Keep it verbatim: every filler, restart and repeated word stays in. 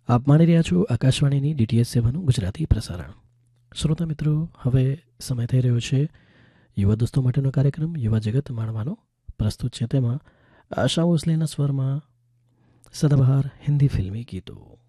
આપ માણી રહ્યા છો આકાશવાણીની ડીટીએચ સેવાનું ગુજરાતી પ્રસારણ. શ્રોતા મિત્રો, હવે સમય થઈ રહ્યો છે યુવા દોસ્તો માટેનો કાર્યક્રમ યુવા જગત માણવાનો. પ્રસ્તુત છે તેમાં આશા ભોસલેના સ્વરમાં સદાબહાર હિન્દી ફિલ્મી ગીતો.